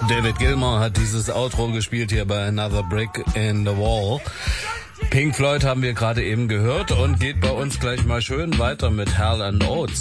David Gilmour hat dieses Outro gespielt hier bei Another Brick in the Wall. Pink Floyd haben wir gerade eben gehört und geht bei uns gleich mal schön weiter mit Hall & Oates.